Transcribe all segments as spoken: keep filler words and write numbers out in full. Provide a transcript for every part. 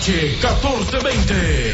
H catorce veinte.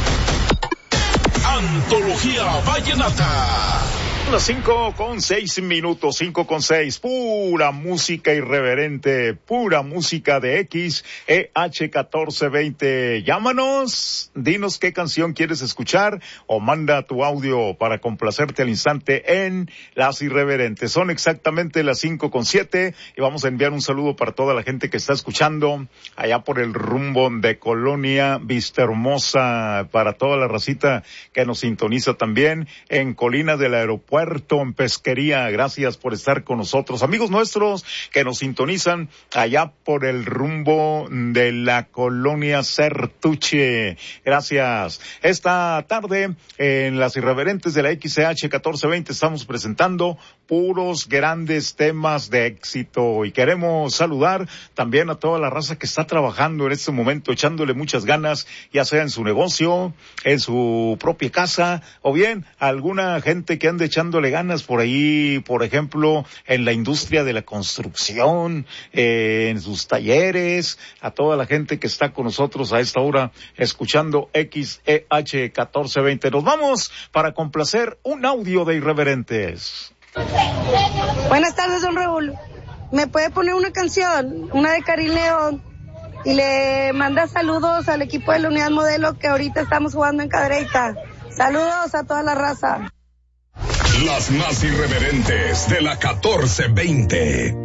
Antología Vallenata. Las cinco con seis minutos, cinco con seis, pura música irreverente, pura música de X E H catorce veinte. Llámanos, dinos qué canción quieres escuchar o manda tu audio para complacerte al instante en Las Irreverentes. Son exactamente las cinco con siete y vamos a enviar un saludo para toda la gente que está escuchando allá por el rumbo de Colonia Vista Hermosa, para toda la racita que nos sintoniza también en Colinas del Aeropuerto, en Pesquería. Gracias por estar con nosotros. Amigos nuestros que nos sintonizan allá por el rumbo de la Colonia Certuche. Gracias. Esta tarde en Las Irreverentes de la X E H catorce veinte estamos presentando puros grandes temas de éxito y queremos saludar también a toda la raza que está trabajando en este momento, echándole muchas ganas, ya sea en su negocio, en su propia casa o bien alguna gente que ande echándole ganas por ahí, por ejemplo, en la industria de la construcción, eh, en sus talleres, a toda la gente que está con nosotros a esta hora escuchando X E H catorce veinte. Nos vamos para complacer un audio de Irreverentes. Buenas tardes, don Raúl. ¿Me puede poner una canción? Una de Karim León. Y le manda saludos al equipo de la Unidad Modelo que ahorita estamos jugando en Cadereyta. Saludos a toda la raza. Las más irreverentes de la catorce veinte.